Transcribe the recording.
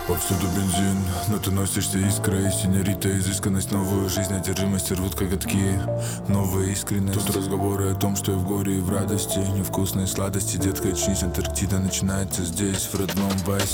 Повсюду бензин, но ты носишься искрой. Синьорита, изысканность, новую жизнь, одержимость рвут коготки. Новая искренность. Тут разговоры о том, что и в горе, и в радости. Невкусные сладости, детка, очнись, Антарктида начинается здесь, в родном Вайс